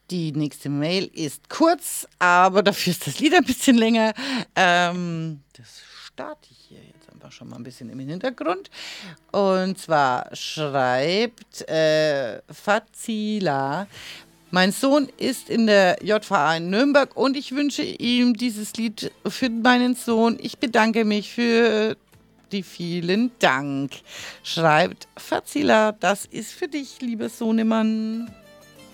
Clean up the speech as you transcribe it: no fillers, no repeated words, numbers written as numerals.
Die nächste Mail ist kurz, aber dafür ist das Lied ein bisschen länger. Das starte ich hier jetzt einfach schon mal ein bisschen im Hintergrund. Und zwar schreibt Fazila: Mein Sohn ist in der JVA in Nürnberg und ich wünsche ihm dieses Lied für meinen Sohn. Ich bedanke mich für die vielen Dank. Schreibt Fazila, das ist für dich, lieber Sohnemann.